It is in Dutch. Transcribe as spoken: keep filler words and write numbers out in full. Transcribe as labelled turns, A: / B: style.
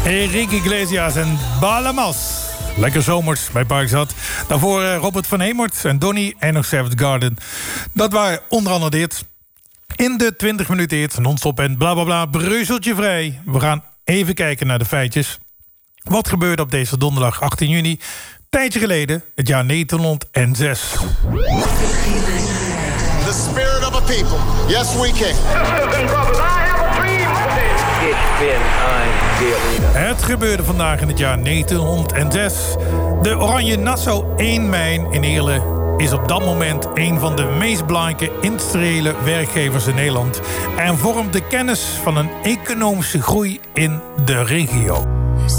A: Enrique Iglesias en Balamas. Lekker zomers bij Parkstad. Daarvoor uh, Robert van Hemert en Donny en nog Savage Garden. Dat waren onder andere dit. In de twintig minuten hit, non-stop en blablabla, breuzeltje vrij. We gaan even kijken naar de feitjes. Wat gebeurde op deze donderdag achttien juni? Tijdje geleden, het jaar negentienhonderdzes.
B: The spirit of a people. Yes, we can.
A: Het gebeurde vandaag in het jaar negentienhonderdzes. De Oranje Nassau één mijn in Heerlen is op dat moment een van de meest belangrijke industriële werkgevers in Nederland en vormt de kennis van een economische groei in de regio.